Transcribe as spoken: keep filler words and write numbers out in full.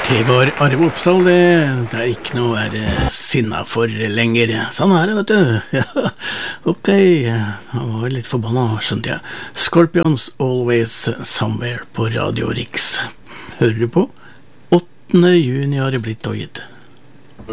Det var Arve Oppsal, det. Det er ikke noe å være sinna for lenger. Sånn er det, vet du. Ja, ok. Han var litt forbanna, skjønte jeg. Scorpions Always Somewhere på Radio Rix. Hører du på? åttende juni har det blitt og gitt.